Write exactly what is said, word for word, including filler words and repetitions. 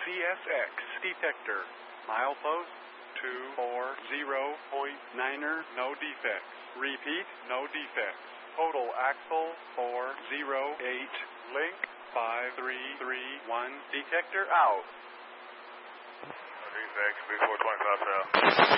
C S X detector. Milepost two four zero point niner, no defects. Repeat, no defects. Total axle four zero eight. Link five three three one. Detector out. Defects, B four twenty-five south.